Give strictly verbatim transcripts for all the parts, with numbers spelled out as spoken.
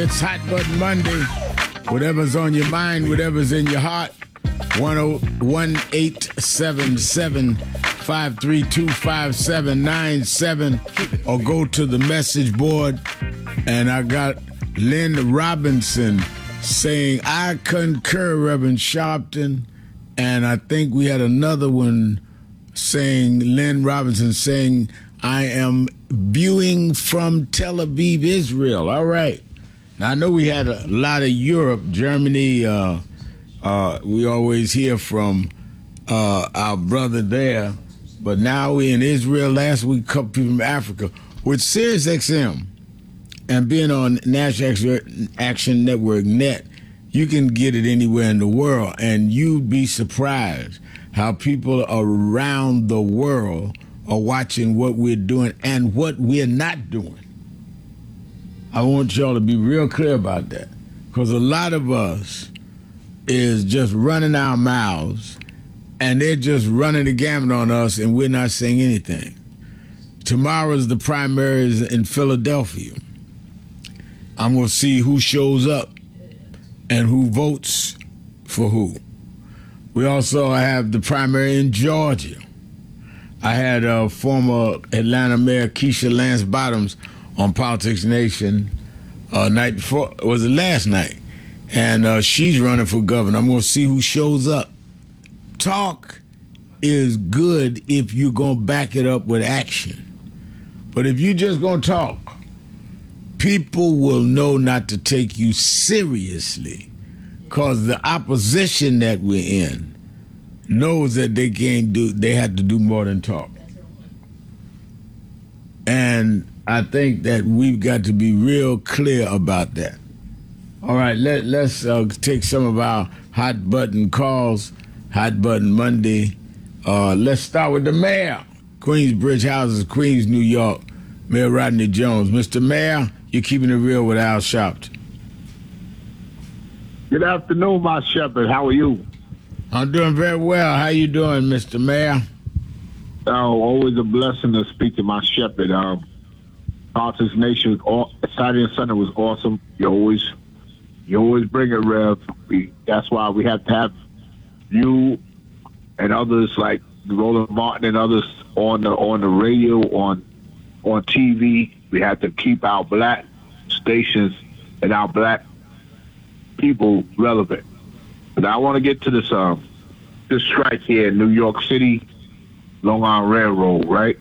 It's Hot Button Monday. Whatever's on your mind, whatever's in your heart. one eight seven seven, five three two, five seven nine seven or go to the message board. And I got Lynn Robinson saying, I concur, Reverend Sharpton. And I think we had another one saying, Lynn Robinson saying, I am viewing from Tel Aviv, Israel. All right. Now, I know we had a lot of Europe, Germany. Uh, uh, we always hear from uh, our brother there. But now we're in Israel. Last week, a couple people from Africa. With Sirius X M and being on National Action Network Net, you can get it anywhere in the world. And you'd be surprised how people around the world are watching what we're doing and what we're not doing. I want y'all to be real clear about that, because a lot of us is just running our mouths and they're just running the gamut on us and we're not saying anything. Tomorrow's the primaries in Philadelphia. I'm going to see who shows up and who votes for who. We also have the primary in Georgia. I had uh, former Atlanta Mayor Keisha Lance Bottoms on Politics Nation uh, night before, was it last night? And uh, she's running for governor. I'm going to see who shows up. Talk is good if you're going to back it up with action. But if you're just going to talk, people will know not to take you seriously, because the opposition that we're in knows that they can't do, they have to do more than talk. And I think that we've got to be real clear about that. All right, let, let's uh, take some of our hot button calls, Hot Button Monday. Uh, let's start with the mayor, Queensbridge Houses, Queens, New York, Mayor Rodney Jones. Mister Mayor, you're keeping it real with Al Sharpton. Good afternoon, my shepherd. How are you? I'm doing very well. How you doing, Mister Mayor? Oh, always a blessing to speak to my shepherd. Um, Politics Nation, all, Saturday and Sunday was awesome. You always, you always bring it, Rev. We, that's why we have to have you and others like Roland Martin and others on the on the radio, on on T V. We have to keep our black stations and our black people relevant. But I want to get to this um this strike here in New York City, Long Island Railroad, right?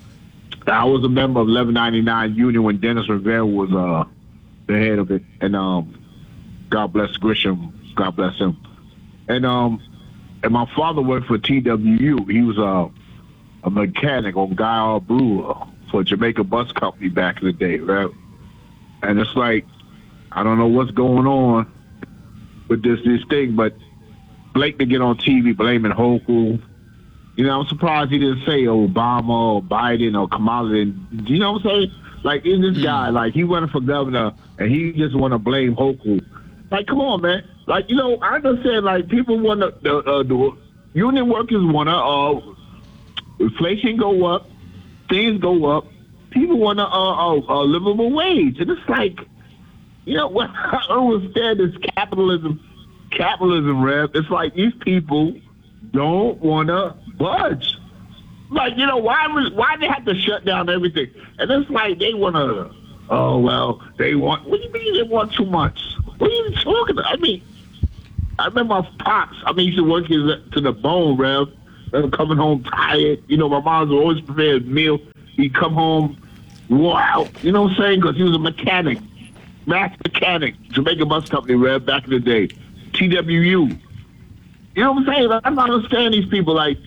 I was a member of eleven ninety-nine Union when Dennis Rivera was uh the head of it, and um God bless Grisham, God bless him, and um and my father worked for T W U. He was a a mechanic on Guy R. Brewer for Jamaica Bus Company back in the day, right? And it's like, I don't know what's going on with this this thing, but Blake to get on T V blaming Hochul. You know, I'm surprised he didn't say Obama or Biden or Kamala. And, you know what I'm saying? Like, is this guy, like, he running for governor and he just want to blame Hochul. Like, come on, man. Like, you know, I understand, like, people want to, the, uh, the union workers want to, uh, inflation go up, things go up, people want to, uh, uh, uh, livable wage. And it's like, you know, what I understand is capitalism, capitalism, Rev. It's like these people don't want to budge. Like, you know, why why they have to shut down everything? And it's like they want to, oh, well, they want, what do you mean they want too much? What are you talking about? I mean, I remember my pops, I mean, he used to work his, to the bone, Rev. Remember coming home tired. You know, my mom would always prepare a meal. He'd come home, wore out, you know what I'm saying? Because he was a mechanic, mass mechanic, Jamaica Bus Company, Rev, back in the day. T W U. You know what I'm saying? Like, I don't understand these people. Like,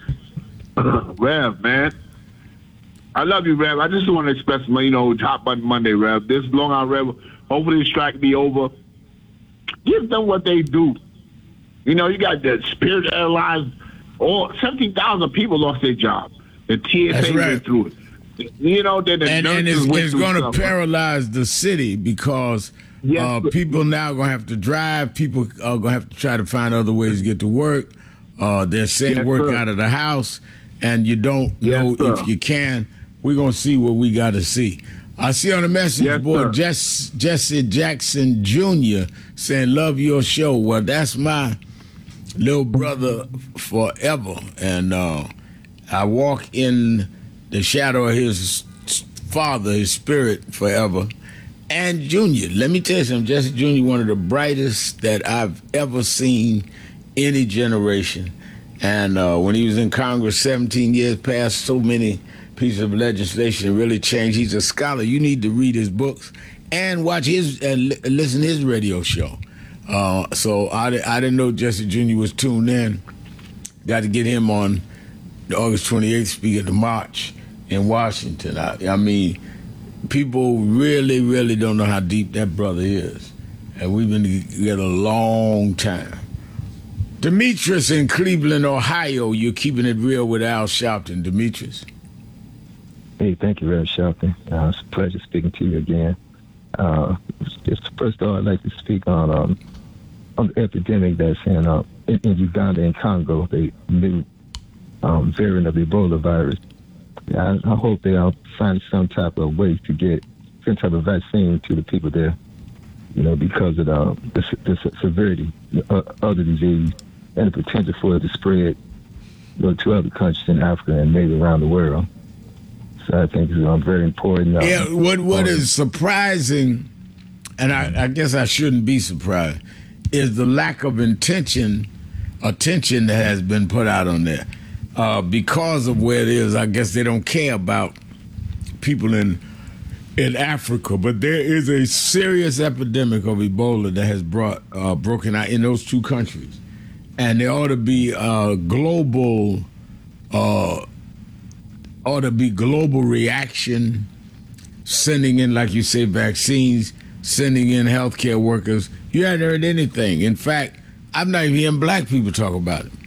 Rev, man. I love you, Rev. I just want to express my, you know, Top Button Monday, Rev. This Long Island Rev, hopefully the strike be over. Give them what they do. You know, you got the Spirit Airlines. All seventeen thousand people lost their job. The T S A That's right. went through it. You know, then the and, and nurses it's, went it's through going to stuff. paralyze the city because Yes, uh, but- people now going to have to drive. People are going to have to try to find other ways to get to work. Uh, they're sending Yes, work sir. out of the house, and you don't Yes, know sir. if you can. We're going to see what we got to see. I see on the message Yes, board sir. Jess, Jesse Jackson Junior saying, love your show. Well, that's my little brother forever. And uh, I walk in the shadow of his father, his spirit forever. And Junior, let me tell you something, Jesse Junior, one of the brightest that I've ever seen any generation. And uh, when he was in Congress, seventeen years, passed so many pieces of legislation that really changed. He's a scholar. You need to read his books and watch his and uh, listen to his radio show. Uh, so I, I didn't know Jesse Junior was tuned in. Got to get him on the August twenty-eighth speaking to March in Washington. I, I mean, people really, really don't know how deep that brother is. And we've been together a long time. Demetrius in Cleveland, Ohio, you're keeping it real with Al Sharpton. Demetrius. Hey, thank you, Reverend Sharpton. Uh, it's a pleasure speaking to you again. Uh, just first of all, I'd like to speak on um, on the epidemic that's in, uh, in, in Uganda and Congo, the new um, variant of the Ebola virus. I, I hope they uh, find some type of way to get some type of vaccine to the people there, you know, because of the, the, the severity of the disease and the potential for it to spread, you know, to other countries in Africa and maybe around the world. So I think it's um, very important. Uh, yeah, what what is surprising, and I, I guess I shouldn't be surprised, is the lack of intention, attention that has been put out on there. Uh, because of where it is, I guess they don't care about people in in Africa. But there is a serious epidemic of Ebola that has brought uh, broken out in those two countries, and there ought to be a global, uh, ought to be global reaction, sending in, like you say, vaccines, sending in healthcare workers. You haven't heard anything. In fact, I'm not even hearing black people talk about it.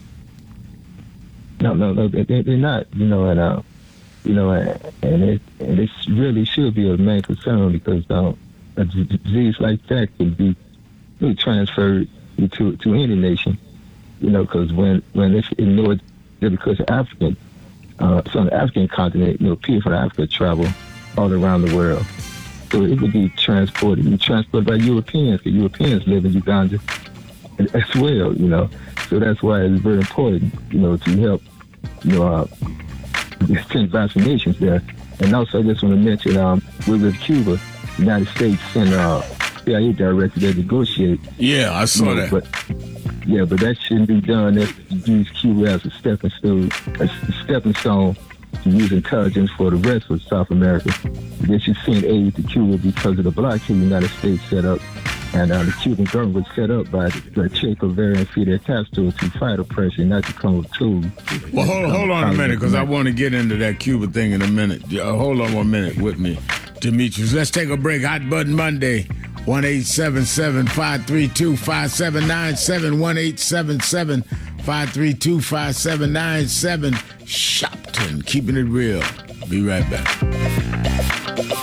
No, no, no, they, they're not, you know, and, uh, you know, and it, and it really should be a main concern because um, a disease like that can be really transferred to to any nation, you know, because when, when it's ignored, because African, uh, it's on the African continent, you know, people from Africa travel all around the world. So it would be transported, be transported by Europeans, because Europeans live in Uganda as well, you know. So that's why it's very important, you know, to help, you know, uh, send vaccinations there. And also, I just want to mention, um, we're with Cuba, the United States sent uh, C I A director to negotiate. Yeah, I saw you know, that. But, yeah, but that shouldn't be done. That use Cuba as a stepping stone, a stepping stone to use intelligence for the rest of South America. They should send aid to Cuba because of the blockade the United States set up. And uh, the Cuban government was set up by the Che Guevara and Fidel Castro to fight oppression, not to come with tools. Well, hold, hold on a minute, because I want to get into that Cuba thing in a minute. Uh, hold on one minute with me, Demetrius. Let's take a break. Hot Button Monday, one eight seven seven, five three two, five seven nine seven, one eight seven seven, five three two, five seven nine seven. Sharpton, keeping it real. Be right back.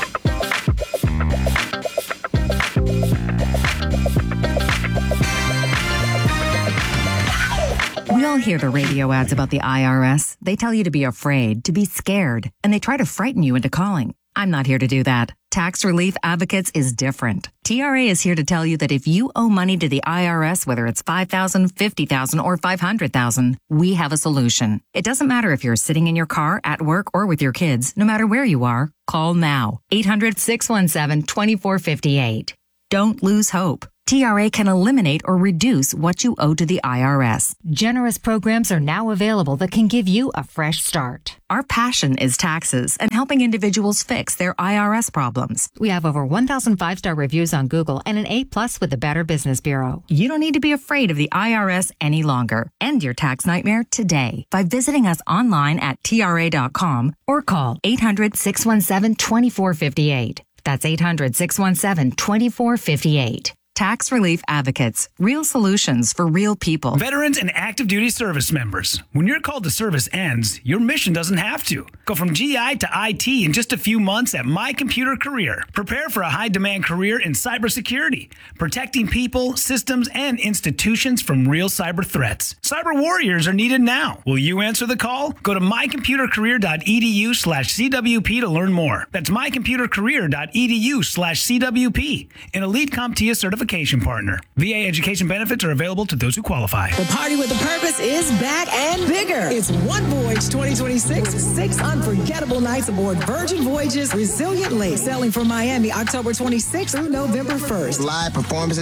We all hear the radio ads about the I R S. They tell you to be afraid, to be scared, and they try to frighten you into calling. I'm not here to do that. Tax Relief Advocates is different. T R A is here to tell you that if you owe money to the I R S, whether it's five thousand dollars, fifty thousand dollars, or five hundred thousand dollars, we have a solution. It doesn't matter if you're sitting in your car, at work, or with your kids. No matter where you are, call now. eight hundred, six one seven, two four five eight. Don't lose hope. T R A can eliminate or reduce what you owe to the I R S. Generous programs are now available that can give you a fresh start. Our passion is taxes and helping individuals fix their I R S problems. We have over one thousand five-star reviews on Google and an A plus with the Better Business Bureau. You don't need to be afraid of the I R S any longer. End your tax nightmare today by visiting us online at T R A dot com or call eight hundred, six one seven, two four five eight. That's eight hundred, six one seven, two four five eight. Tax Relief Advocates. Real solutions for real people. Veterans and active duty service members. When your call to service ends, your mission doesn't have to. Go from G I to I T in just a few months at My Computer Career. Prepare for a high-demand career in cybersecurity, protecting people, systems, and institutions from real cyber threats. Cyber warriors are needed now. Will you answer the call? Go to mycomputercareer.edu slash CWP to learn more. That's mycomputercareer.edu slash CWP. An elite CompTIA certification partner. V A education benefits are available to those who qualify. The Party with a Purpose is back and bigger. It's One Voyage twenty twenty-six. Six unforgettable nights aboard Virgin Voyages Resilient Lake, sailing from Miami October twenty-sixth through November first. Live performances